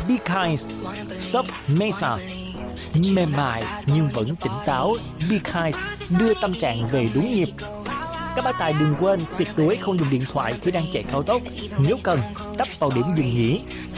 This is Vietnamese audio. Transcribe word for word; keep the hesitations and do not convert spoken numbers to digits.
Be Kind, shop Mesa. Mềm mại nhưng vẫn tỉnh táo, Be Kind đưa tâm trạng về đúng nhịp. Các bác tài đừng quên tuyệt đối không dùng điện thoại khi đang chạy cao tốc. Nếu cần, tấp vào điểm dừng nghỉ.